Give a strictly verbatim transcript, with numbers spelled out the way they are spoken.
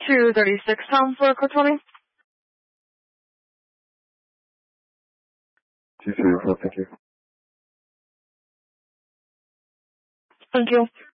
two thirty-six pounds for code twenty. two thirty-four, thank you. Thank you.